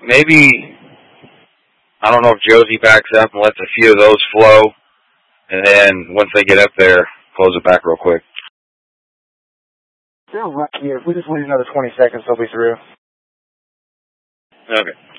maybe, I don't know if Josie backs up and lets a few of those flow, and then once they get up there, close it back real quick. Sounds right here. If we just wait another 20 seconds, they'll be through. Okay.